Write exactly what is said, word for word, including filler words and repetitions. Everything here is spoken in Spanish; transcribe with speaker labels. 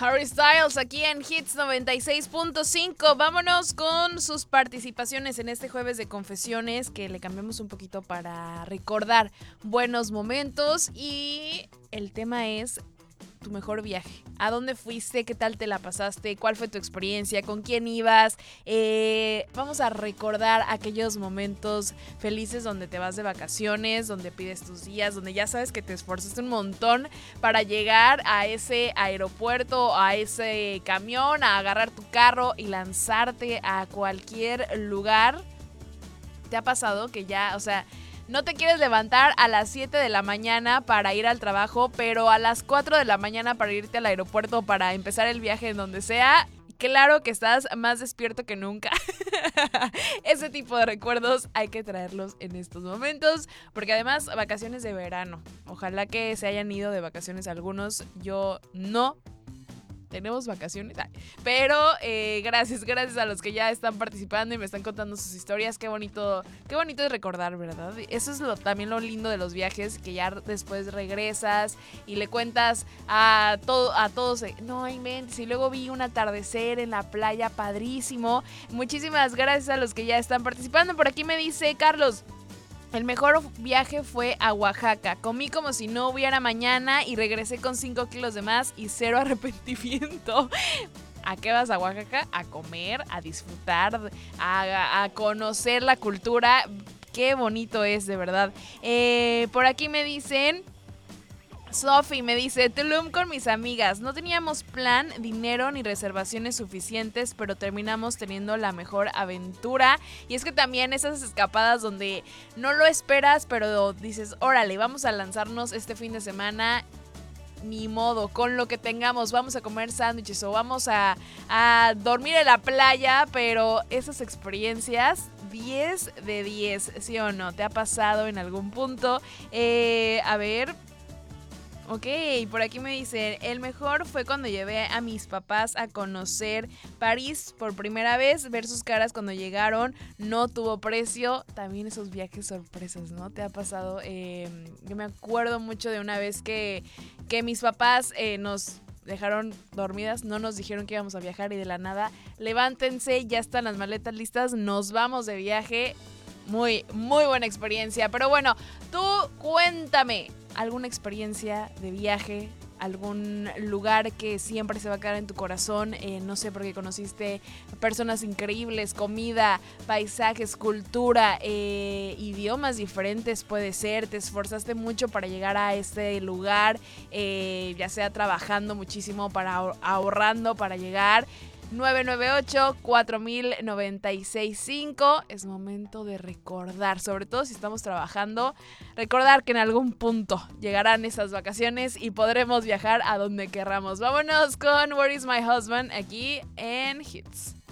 Speaker 1: Harry Styles aquí en Hits noventa y seis punto cinco. Vámonos con sus participaciones en este jueves de confesiones, que le cambiamos un poquito para recordar buenos momentos. Y el tema es tu mejor viaje. ¿A dónde fuiste? ¿Qué tal te la pasaste? ¿Cuál fue tu experiencia? ¿Con quién ibas? Eh, vamos a recordar aquellos momentos felices donde te vas de vacaciones, donde pides tus días, donde ya sabes que te esforzaste un montón para llegar a ese aeropuerto, a ese camión, a agarrar tu carro y lanzarte a cualquier lugar. ¿Te ha pasado que ya, o sea, no te quieres levantar a las siete de la mañana para ir al trabajo, pero a las cuatro de la mañana para irte al aeropuerto para empezar el viaje en donde sea? Claro que estás más despierto que nunca. Ese tipo de recuerdos hay que traerlos en estos momentos, porque además vacaciones de verano. Ojalá que se hayan ido de vacaciones algunos, yo no. Tenemos vacaciones, ay, pero eh, gracias, gracias a los que ya están participando y me están contando sus historias. Qué bonito, qué bonito es recordar, ¿verdad? Eso es lo, también lo lindo de los viajes, que ya después regresas y le cuentas a, todo, a todos, no inventes, y luego vi un atardecer en la playa padrísimo. Muchísimas gracias a los que ya están participando. Por aquí me dice Carlos: el mejor viaje fue a Oaxaca. Comí como si no hubiera mañana y regresé con cinco kilos de más y cero arrepentimiento. ¿A qué vas a Oaxaca? A comer, a disfrutar, a, a conocer la cultura. Qué bonito es, de verdad. Eh, por aquí me dicen... Sophie me dice: Tulum con mis amigas. No teníamos plan, dinero ni reservaciones suficientes, pero terminamos teniendo la mejor aventura. Y es que también esas escapadas donde no lo esperas, pero dices, órale, vamos a lanzarnos este fin de semana. Ni modo, con lo que tengamos, vamos a comer sándwiches o vamos a, a dormir en la playa, pero esas experiencias, diez de diez, ¿sí o no? ¿Te ha pasado en algún punto? Eh, a ver... Ok, por aquí me dicen: el mejor fue cuando llevé a mis papás a conocer París por primera vez, ver sus caras cuando llegaron, no tuvo precio. También esos viajes sorpresas, ¿no? ¿Te ha pasado? Eh, yo me acuerdo mucho de una vez que, que mis papás eh, nos dejaron dormidas, no nos dijeron que íbamos a viajar y de la nada, levántense, ya están las maletas listas, nos vamos de viaje. Muy, muy buena experiencia. Pero bueno, tú cuéntame alguna experiencia de viaje, algún lugar que siempre se va a quedar en tu corazón, eh, no sé, porque conociste personas increíbles, comida, paisajes, cultura, eh, idiomas diferentes puede ser, te esforzaste mucho para llegar a este lugar, eh, ya sea trabajando muchísimo, para ahorrando para llegar. nueve nueve ocho, cuatro mil noventa y seis cinco. Es momento de recordar, sobre todo si estamos trabajando, recordar que en algún punto llegarán esas vacaciones y podremos viajar a donde querramos. Vámonos con Where is my husband aquí en Hits.